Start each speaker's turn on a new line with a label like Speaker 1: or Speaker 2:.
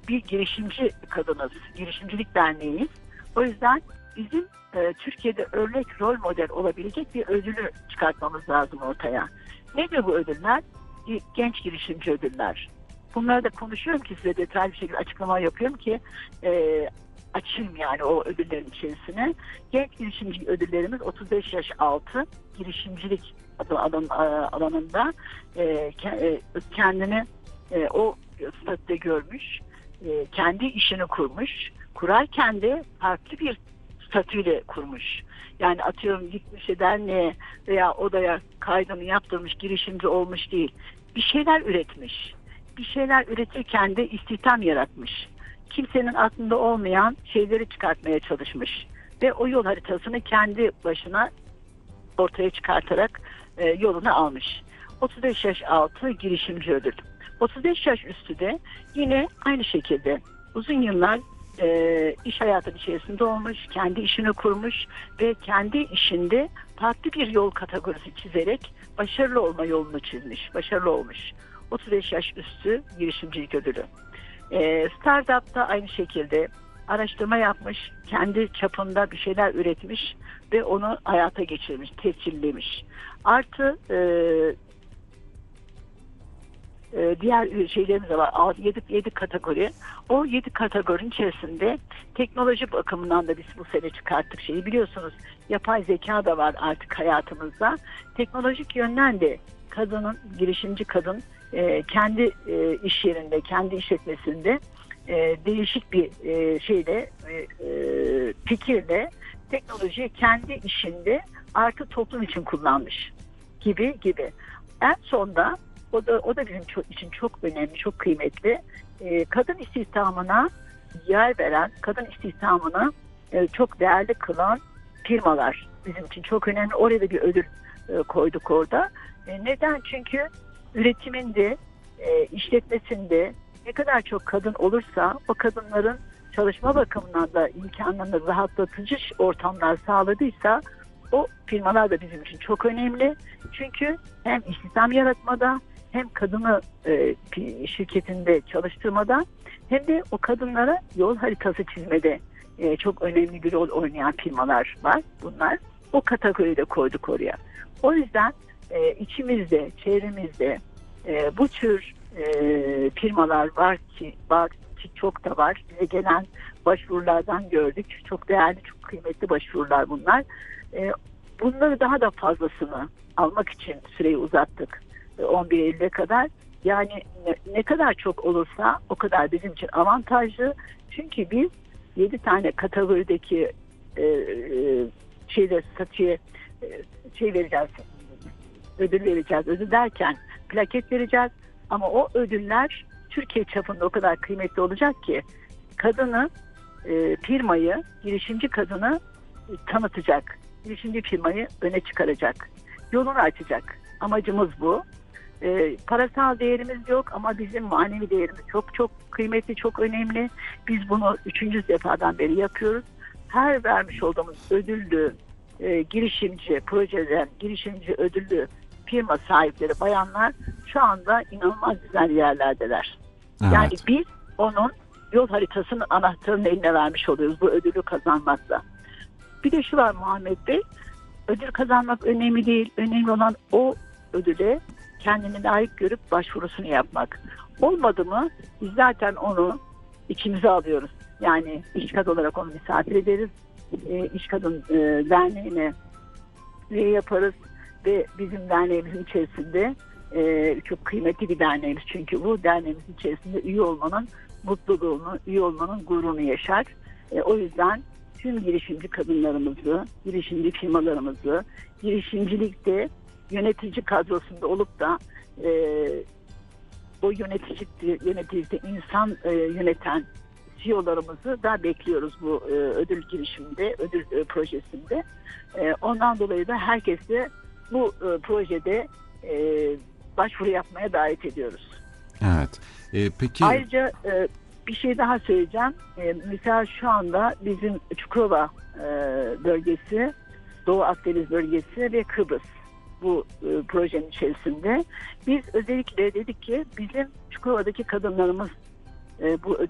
Speaker 1: bir girişimci kadınız, girişimcilik derneğiyiz. O yüzden bizim Türkiye'de örnek rol model olabilecek bir ödülü çıkartmamız lazım ortaya. Nedir bu ödüller? Genç girişimci ödüller. Bunları da konuşuyorum ki size detaylı bir şekilde açıklama yapıyorum ki açayım yani o ödüllerin içerisine. Genç girişimci ödüllerimiz 35 yaş altı girişimcilik alanında kendini o statüde görmüş, kendi işini kurmuş, kurarken de farklı bir statüyle kurmuş. Yani atıyorum gitmiş derneğe veya odaya kaydını yaptırmış, girişimci olmuş değil. Bir şeyler üretmiş. Bir şeyler üretirken de istihdam yaratmış. Kimsenin aklında olmayan şeyleri çıkartmaya çalışmış. Ve o yol haritasını kendi başına ortaya çıkartarak yolunu almış. 35 yaş altı girişimci ödül. 35 yaş üstü de yine aynı şekilde uzun yıllar iş hayatının içerisinde olmuş, kendi işini kurmuş ve kendi işinde farklı bir yol kategorisi çizerek başarılı olma yolunu çizmiş, başarılı olmuş. 35 yaş üstü girişimcilik ödülü. Startup'ta aynı şekilde araştırma yapmış, kendi çapında bir şeyler üretmiş ve onu hayata geçirmiş, tescillemiş. Artı diğer şeylerimiz de var. 7 kategori. O 7 kategorinin içerisinde teknoloji bakımından da biz bu sene çıkarttık şeyi. Biliyorsunuz yapay zeka da var artık hayatımızda. Teknolojik yönden de girişimci kadın kendi iş yerinde, kendi işletmesinde değişik bir fikirle teknolojiyi kendi işinde artı toplum için kullanmış gibi. En sonda o da bizim için çok önemli, çok kıymetli. Kadın istihdamına yer veren, kadın istihdamını çok değerli kılan firmalar bizim için çok önemli. Oraya da bir ödül koyduk orada. Neden? Çünkü üretiminde, işletmesinde ne kadar çok kadın olursa o kadınların çalışma bakımından da imkanlarını rahatlatıcı ortamlar sağladıysa o firmalar da bizim için çok önemli. Çünkü hem istihdam yaratmada hem kadını şirketinde çalıştırmada hem de o kadınlara yol haritası çizmede çok önemli bir rol oynayan firmalar var. Bunlar o kategoride koyduk oraya. O yüzden içimizde, çevremizde bu tür firmalar var ki çok da var. Bize gelen başvurulardan gördük. Çok değerli, çok kıymetli başvurular bunlar. Bunları daha da fazlasını almak için süreyi uzattık. 11 Eylül'e kadar. Yani ne kadar çok olursa o kadar bizim için avantajlı. Çünkü biz 7 tane kategorideki statüye vereceğiz. Ödül vereceğiz. Ödül derken plaket vereceğiz. Ama o ödüller Türkiye çapında o kadar kıymetli olacak ki kadını, firmayı, girişimci kadını tanıtacak. Girişimci firmayı öne çıkaracak. Yolunu açacak. Amacımız bu. Parasal değerimiz yok ama bizim manevi değerimiz çok çok kıymetli, çok önemli. Biz bunu 3. defadan beri yapıyoruz. Her vermiş olduğumuz ödüllü girişimci projeden, girişimci ödüllü firma sahipleri, bayanlar şu anda inanılmaz güzel yerlerdeler. Evet. Yani biz onun yol haritasının anahtarını eline vermiş oluyoruz bu ödülü kazanmakla. Bir de şu var Muhammed Bey, ödül kazanmak önemli değil. Önemli olan o ödüle kendini layık görüp başvurusunu yapmak. Olmadı mı biz zaten onu içimize alıyoruz. Yani İş Kadın olarak onu misafir ederiz. İş Kadın derneğine üye yaparız ve bizim derneğimizin içerisinde çok kıymetli bir derneğimiz. Çünkü bu derneğimizin içerisinde üye olmanın mutluluğunu, üye olmanın gururunu yaşar. O yüzden tüm girişimci kadınlarımızı, girişimci firmalarımızı, girişimcilikte yönetici kadrosunda olup da o yöneticilikte insan yöneten CEO'larımızı da bekliyoruz bu ödül girişiminde, ödül projesinde. Ondan dolayı da herkesi bu projede başvuru yapmaya davet ediyoruz.
Speaker 2: Evet. Peki.
Speaker 1: Ayrıca bir şey daha söyleyeceğim. Mesela şu anda bizim Çukurova bölgesi, Doğu Akdeniz bölgesi ve Kıbrıs bu projenin içerisinde. Biz özellikle dedik ki bizim Çukurova'daki kadınlarımız bu